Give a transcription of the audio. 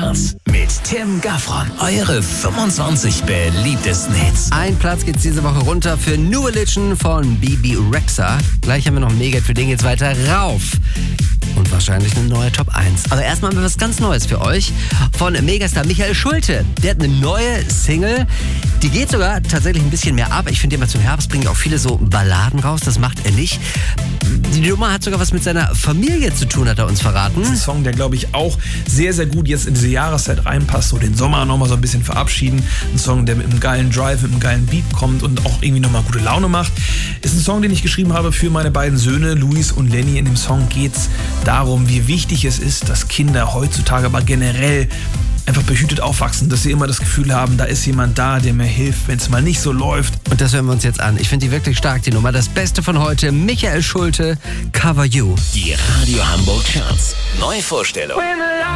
Charts mit Tim Gaffron. Eure 25 beliebtesten Hits. Ein Platz geht's diese Woche runter für New Religion von Bebe Rexha. Gleich haben wir noch ein Mega, für den geht's weiter rauf. Und wahrscheinlich eine neue Top 1. Aber erstmal haben wir was ganz Neues für euch von Megastar Michael Schulte. Der hat eine neue Single, die geht sogar tatsächlich ein bisschen mehr ab. Ich finde immer zum Herbst bringen auch viele so Balladen raus, das macht er nicht. Die Nummer hat sogar was mit seiner Familie zu tun, hat er uns verraten. Ein Song, der glaube ich auch sehr, sehr gut jetzt in diese Jahreszeit reinpasst, so den Sommer nochmal so ein bisschen verabschieden. Ein Song, der mit einem geilen Drive, mit einem geilen Beat kommt und auch irgendwie nochmal gute Laune macht. Ist ein Song, den ich geschrieben habe für meine beiden Söhne, Luis und Lenny. In dem Song geht's darum, wie wichtig es ist, dass Kinder heutzutage, aber generell einfach behütet aufwachsen, dass sie immer das Gefühl haben, da ist jemand da, der mir hilft, wenn es mal nicht so läuft. Und das hören wir uns jetzt an. Ich finde die wirklich stark, die Nummer. Das Beste von heute, Michael Schulte, Cover You. Die Radio Hamburg Charts. Neuvorstellung.